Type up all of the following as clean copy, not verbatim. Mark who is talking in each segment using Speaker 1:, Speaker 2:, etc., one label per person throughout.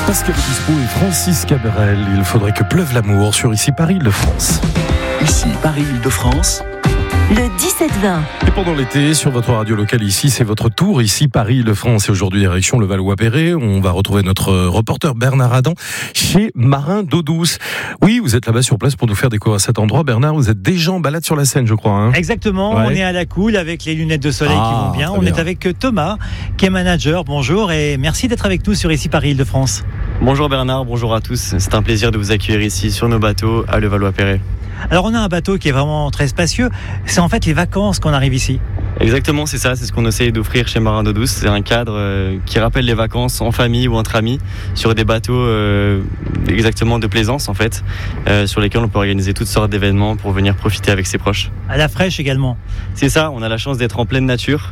Speaker 1: Pascal Obispo et Francis Cabrel. Il faudrait que pleuve l'amour sur Ici Paris-Île-de-France.
Speaker 2: Ici Paris-Île-de-France.
Speaker 3: Le 17-20.
Speaker 1: Et pendant l'été, sur votre radio locale ici, c'est votre tour ici Paris-Île-de-France. Et aujourd'hui, direction le Valois-Perret. On va retrouver notre reporter Bernard Adam chez Marin d'Eau Douce. Oui, vous êtes là-bas sur place pour nous faire découvrir cet endroit. Bernard, vous êtes déjà en balade sur la Seine, je crois. Hein.
Speaker 4: Exactement,
Speaker 1: Ouais.
Speaker 4: On est à la cool avec les lunettes de soleil qui vont bien.
Speaker 1: très
Speaker 4: On
Speaker 1: bien.
Speaker 4: est avec Thomas, qui est manager. Bonjour et merci d'être avec nous sur Ici Paris-Île-de-France.
Speaker 5: Bonjour Bernard, bonjour à tous. C'est un plaisir de vous accueillir ici sur nos bateaux à Le Valois-Perret.
Speaker 4: Alors on a un bateau qui est vraiment très spacieux. C'est en fait les vacances qu'on arrive ici.
Speaker 5: Exactement, c'est ça, c'est ce qu'on essaye d'offrir chez Marin d'Eau Douce. C'est un cadre qui rappelle les vacances en famille ou entre amis sur des bateaux exactement de plaisance en fait, sur lesquels on peut organiser toutes sortes d'événements pour venir profiter avec ses proches.
Speaker 4: À la fraîche également.
Speaker 5: C'est ça, on a la chance d'être en pleine nature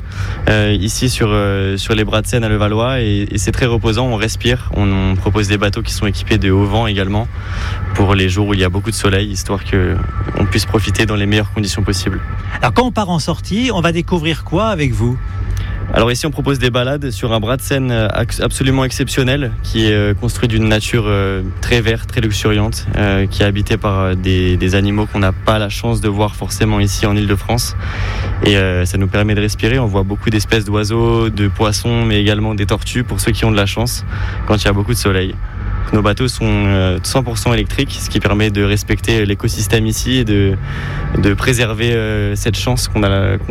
Speaker 5: ici sur les bras de Seine à Levallois et c'est très reposant, on respire. On propose des bateaux qui sont équipés de haut vent également pour les jours où il y a beaucoup de soleil, histoire qu'on puisse profiter dans les meilleures conditions possibles.
Speaker 4: Alors quand on part en sortie, on va découvrir quoi avec vous ?
Speaker 5: Alors ici on propose des balades sur un bras de Seine absolument exceptionnel qui est construit d'une nature très verte, très luxuriante, qui est habité par des animaux qu'on n'a pas la chance de voir forcément ici en Île-de-France et ça nous permet de respirer. On voit beaucoup d'espèces d'oiseaux, de poissons mais également des tortues pour ceux qui ont de la chance quand il y a beaucoup de soleil. Nos bateaux sont 100% électriques, ce qui permet de respecter l'écosystème ici et de préserver cette chance qu'on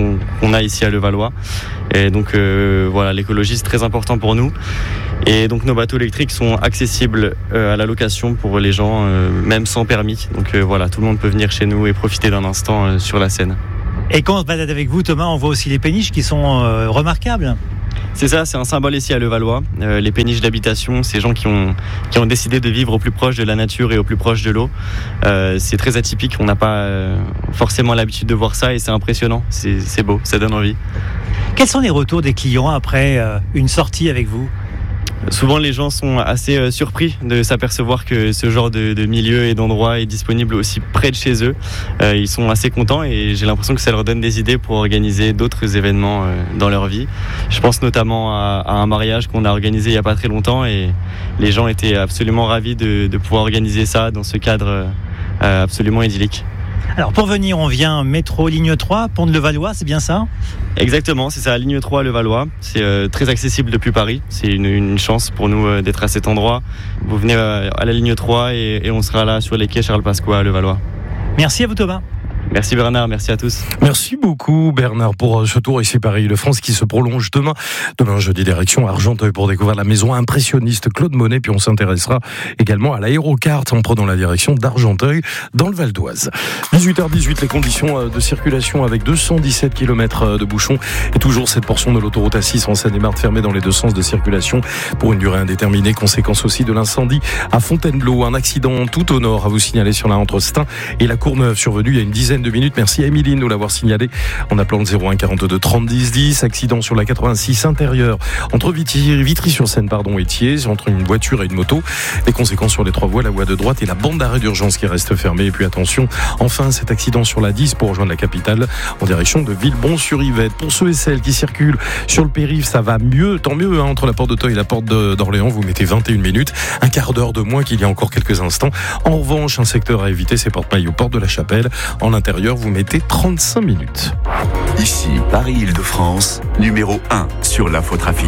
Speaker 5: a ici à Levallois. Et donc voilà, l'écologie c'est très important pour nous. Et donc nos bateaux électriques sont accessibles à la location pour les gens, même sans permis. Donc voilà, tout le monde peut venir chez nous et profiter d'un instant sur la Seine.
Speaker 4: Et quand on se balade avec vous, Thomas, on voit aussi les péniches qui sont remarquables.
Speaker 5: C'est ça, c'est un symbole ici à Levallois. Les péniches d'habitation, ces gens qui ont décidé de vivre au plus proche de la nature et au plus proche de l'eau. C'est très atypique, on n'a pas forcément l'habitude de voir ça et c'est impressionnant, c'est beau, ça donne envie.
Speaker 4: Quels sont les retours des clients après une sortie avec vous ?
Speaker 5: Souvent les gens sont assez surpris de s'apercevoir que ce genre de milieu et d'endroit est disponible aussi près de chez eux. Ils sont assez contents et j'ai l'impression que ça leur donne des idées pour organiser d'autres événements dans leur vie. Je pense notamment à un mariage qu'on a organisé il n'y a pas très longtemps et les gens étaient absolument ravis de pouvoir organiser ça dans ce cadre absolument idyllique.
Speaker 4: Alors pour venir, on vient métro ligne 3, pont de Levallois, c'est bien ça ?
Speaker 5: Exactement, c'est ça, la ligne 3 à Levallois. C'est très accessible depuis Paris. C'est une chance pour nous d'être à cet endroit. Vous venez à la ligne 3 et on sera là sur les quais Charles Pasqua à Levallois.
Speaker 4: Merci à vous Thomas.
Speaker 5: Merci Bernard, merci à tous.
Speaker 1: Merci beaucoup Bernard pour ce tour ici Paris-Île-de-France qui se prolonge demain jeudi direction Argenteuil pour découvrir la maison impressionniste Claude Monet, puis on s'intéressera également à l'aérocarte en prenant la direction d'Argenteuil dans le Val d'Oise. 18h18, les conditions de circulation avec 217 km de bouchons et toujours cette portion de l'autoroute A6 en Seine-et-Marne fermée dans les deux sens de circulation pour une durée indéterminée, conséquence aussi de l'incendie à Fontainebleau. Un accident tout au nord à vous signaler sur la entre Stein et la Courneuve survenu il y a une dizaine de minutes. Merci à Émilie de nous l'avoir signalé en appelant le 01 42 30 10 10. Accident sur la 86 intérieure entre Vitry-sur-Seine et Thiers, entre une voiture et une moto. Les conséquences sur les trois voies, la voie de droite et la bande d'arrêt d'urgence qui reste fermée. Et puis attention, enfin cet accident sur la 10 pour rejoindre la capitale en direction de Villebon-sur-Yvette. Pour ceux et celles qui circulent sur le périph', ça va mieux, tant mieux, entre la porte d'Auteuil et la porte d'Orléans, vous mettez 21 minutes, un quart d'heure de moins qu'il y a encore quelques instants. En revanche, un secteur à éviter, c'est Porte-Maillot, porte de la Chapelle. En intérieur, vous mettez 35 minutes.
Speaker 2: Ici Paris-Île-de-France, numéro 1 sur l'infotrafic.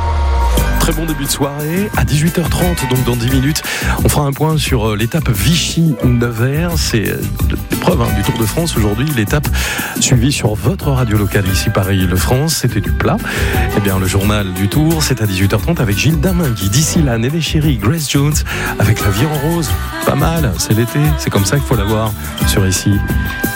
Speaker 1: Très bon début de soirée, à 18h30, donc dans 10 minutes, on fera un point sur l'étape Vichy-Nevers. C'est l'épreuve du Tour de France aujourd'hui, l'étape suivie sur votre radio locale ici Paris-Île-de-France. C'était du plat. Eh bien, le journal du Tour, c'est à 18h30 avec Gilles Damingui, d'ici là, Nelly Chéri, Grace Jones, avec La Vie en Rose. Pas mal, c'est l'été, c'est comme ça qu'il faut l'avoir sur ici.